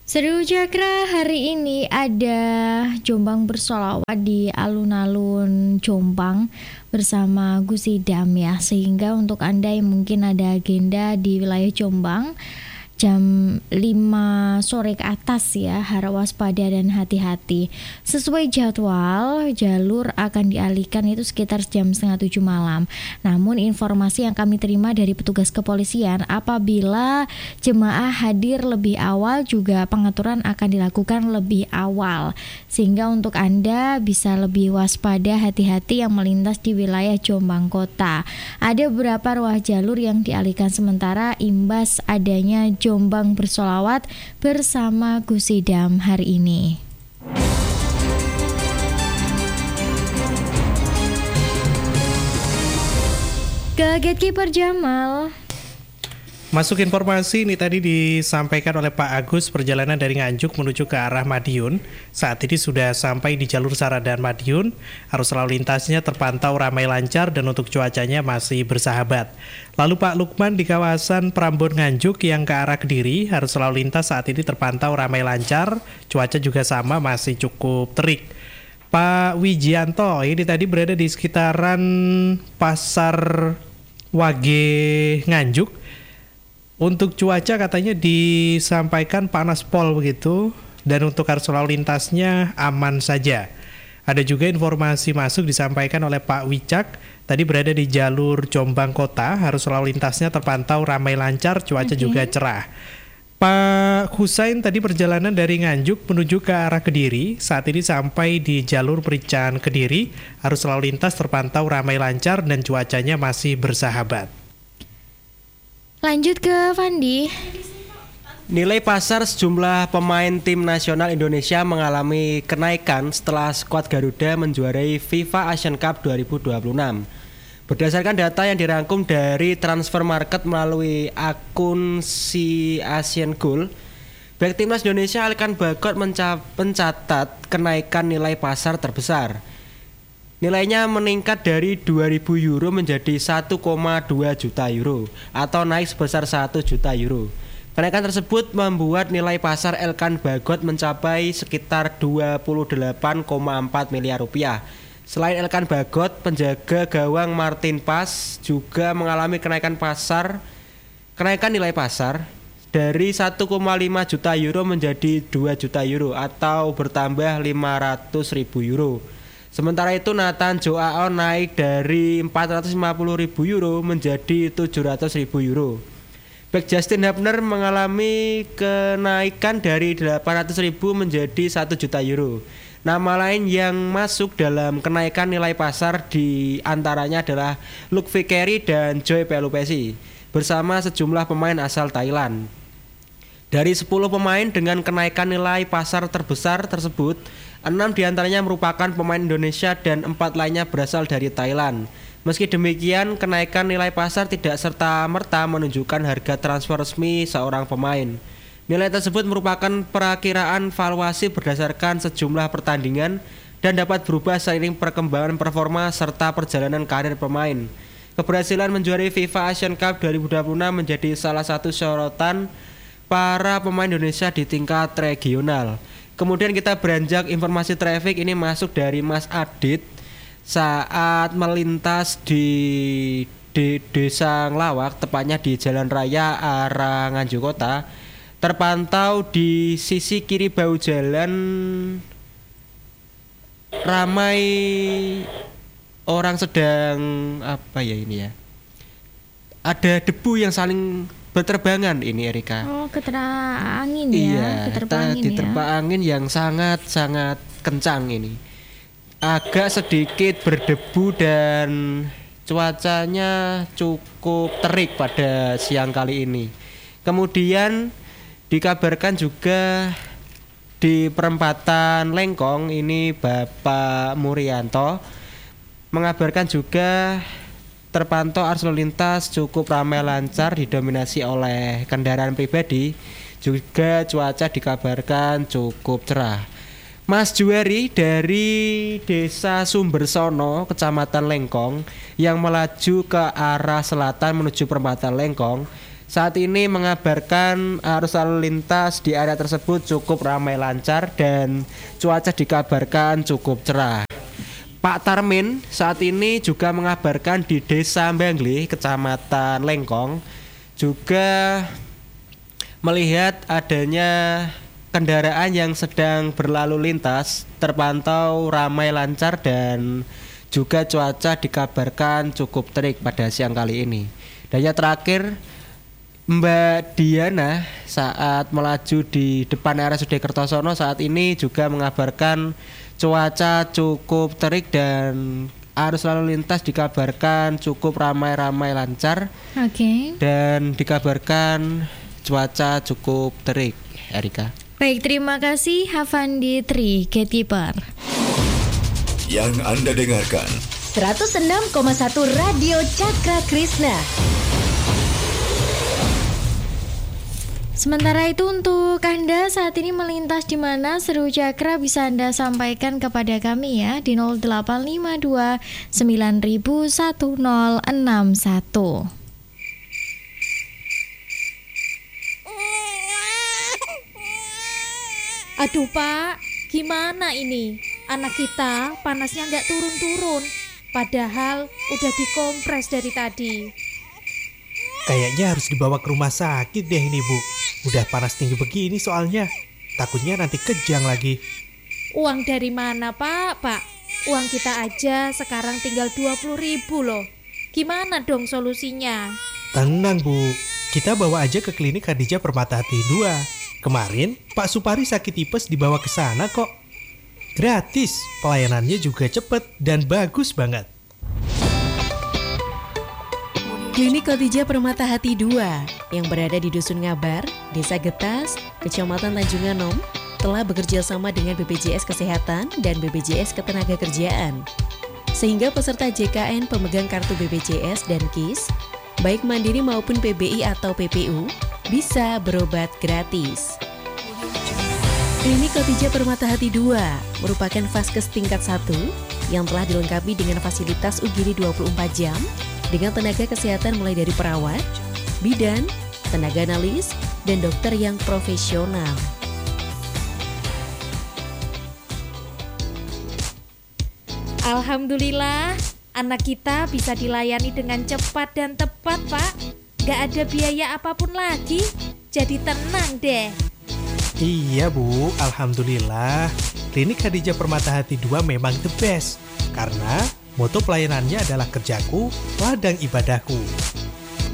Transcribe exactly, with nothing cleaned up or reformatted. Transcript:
Seru Cakra, hari ini ada Jombang bersolawat di alun-alun Jombang bersama Gus Idam ya. Sehingga untuk Anda yang mungkin ada agenda di wilayah Jombang jam lima sore ke atas ya, harap waspada dan hati-hati. Sesuai jadwal, jalur akan dialihkan itu sekitar jam setengah tujuh malam. Namun informasi yang kami terima dari petugas kepolisian, apabila jemaah hadir lebih awal juga pengaturan akan dilakukan lebih awal. Sehingga untuk Anda bisa lebih waspada, hati-hati yang melintas di wilayah Jombang Kota. Ada beberapa ruas jalur yang dialihkan sementara imbas adanya Jombang bersolawat bersama Gus Idam hari ini. Ke Gatekeeper Jamal. Masuk informasi ini tadi disampaikan oleh Pak Agus, perjalanan dari Nganjuk menuju ke arah Madiun. Saat ini sudah sampai di jalur Saradan Madiun. Arus lalu lintasnya terpantau ramai lancar dan untuk cuacanya masih bersahabat. Lalu Pak Lukman di kawasan Prambon Nganjuk yang ke arah Kediri, arus lalu lintas saat ini terpantau ramai lancar. Cuaca juga sama, masih cukup terik. Pak Wijianto ini tadi berada di sekitaran Pasar Wage Nganjuk. Untuk cuaca katanya disampaikan panas pol begitu, dan untuk arus lalu lintasnya aman saja. Ada juga informasi masuk disampaikan oleh Pak Wicak, tadi berada di jalur Jombang Kota, arus lalu lintasnya terpantau ramai lancar, cuaca okay. juga cerah. Pak Husain tadi perjalanan dari Nganjuk menuju ke arah Kediri, saat ini sampai di jalur Perican Kediri, arus lalu lintas terpantau ramai lancar dan cuacanya masih bersahabat. Lanjut ke Fandi. Nilai pasar sejumlah pemain tim nasional Indonesia mengalami kenaikan setelah skuad Garuda menjuarai FIFA Asian Cup dua ribu dua puluh enam. Berdasarkan data yang dirangkum dari Transfer Market melalui akun Si Asian Goal, back timnas Indonesia Alkan Bagot mencatat kenaikan nilai pasar terbesar. Nilainya meningkat dari dua ribu euro menjadi satu koma dua juta euro atau naik sebesar satu juta euro. Kenaikan tersebut membuat nilai pasar Elkan Bagot mencapai sekitar dua puluh delapan koma empat miliar rupiah. Selain Elkan Bagot, penjaga gawang Martin Pas juga mengalami kenaikan pasar, kenaikan nilai pasar dari satu koma lima juta euro menjadi dua juta euro atau bertambah lima ratus ribu euro. Sementara itu Nathan Joao naik dari empat ratus lima puluh ribu euro menjadi tujuh ratus ribu euro. Back Justin Hubner mengalami kenaikan dari delapan ratus ribu menjadi satu juta euro. Nama lain yang masuk dalam kenaikan nilai pasar di antaranya adalah Luke Vickery dan Joy Pelupesi bersama sejumlah pemain asal Thailand. Dari sepuluh pemain dengan kenaikan nilai pasar terbesar tersebut, enam diantaranya merupakan pemain Indonesia dan empat lainnya berasal dari Thailand. Meski demikian, kenaikan nilai pasar tidak serta-merta menunjukkan harga transfer resmi seorang pemain. Nilai tersebut merupakan perakiraan valuasi berdasarkan sejumlah pertandingan dan dapat berubah seiring perkembangan performa serta perjalanan karir pemain. Keberhasilan menjuarai FIFA Asian Cup dua ribu dua puluh enam menjadi salah satu sorotan para pemain Indonesia di tingkat regional. Kemudian kita beranjak informasi traffic, ini masuk dari Mas Adit saat melintas di, di Desa Nglawak, tepatnya di Jalan Raya arah Nganjuk Kota. Terpantau di sisi kiri bahu jalan ramai orang sedang apa ya ini ya? Ada debu yang saling berterbangan ini Erika. Oh, keterpa angin ya. Iya, keterpa angin diterpa ya. angin yang sangat-sangat kencang ini. Agak sedikit berdebu dan cuacanya cukup terik pada siang kali ini. Kemudian dikabarkan juga di perempatan Lengkong ini Bapak Murianto mengabarkan juga terpantau arus lalu lintas cukup ramai lancar didominasi oleh kendaraan pribadi, juga cuaca dikabarkan cukup cerah. Mas Juweri dari Desa Sumbersono, Kecamatan Lengkong yang melaju ke arah selatan menuju perempatan Lengkong saat ini mengabarkan arus lalu lintas di area tersebut cukup ramai lancar dan cuaca dikabarkan cukup cerah. Pak Tarmin saat ini juga mengabarkan di Desa Bangli, Kecamatan Lengkong, juga melihat adanya kendaraan yang sedang berlalu lintas terpantau ramai lancar dan juga cuaca dikabarkan cukup terik pada siang kali ini. Dan yang terakhir, Mbak Diana saat melaju di depan R S U D Kertosono saat ini juga mengabarkan cuaca cukup terik dan arus lalu lintas dikabarkan cukup ramai-ramai lancar. Oke. Okay. Dan dikabarkan cuaca cukup terik, Erika. Baik, terima kasih Havandi Tri, Gatekeeper. Yang Anda dengarkan seratus enam koma satu Radio Cakra Krishna. Sementara itu untuk Anda saat ini melintas di mana Seru Cakra bisa Anda sampaikan kepada kami ya di nol delapan lima dua sembilan satu nol enam satu. Aduh Pak, gimana ini? Anak kita panasnya nggak turun-turun, padahal udah dikompres dari tadi. Kayaknya harus dibawa ke rumah sakit deh ini Bu. Udah panas tinggi begini soalnya. Takutnya nanti kejang lagi. Uang dari mana Pak? Pak, uang kita aja sekarang tinggal dua puluh ribu loh. Gimana dong solusinya? Tenang Bu, kita bawa aja ke klinik Khadijah Permatahati dua. Kemarin Pak Supari sakit tipes dibawa ke sana kok. Gratis, pelayanannya juga cepet dan bagus banget. Klinik Khadijah Permatahati dua yang berada di Dusun Ngabar, Desa Getas, Kecamatan Tanjung Anom, telah bekerja sama dengan B P J S Kesehatan dan B P J S Ketenagakerjaan. Sehingga peserta J K N pemegang kartu B P J S dan K I S, baik mandiri maupun P B I atau P P U, bisa berobat gratis. Klinik Khadijah Permatahati dua merupakan vaskes tingkat satu yang telah dilengkapi dengan fasilitas U G D dua puluh empat jam dengan tenaga kesehatan mulai dari perawat, bidan, tenaga analis, dan dokter yang profesional. Alhamdulillah, anak kita bisa dilayani dengan cepat dan tepat Pak. Gak ada biaya apapun lagi, jadi tenang deh. Iya Bu, Alhamdulillah. Klinik Khadijah Permatahati dua memang the best. Karena moto pelayanannya adalah kerjaku, ladang ibadahku.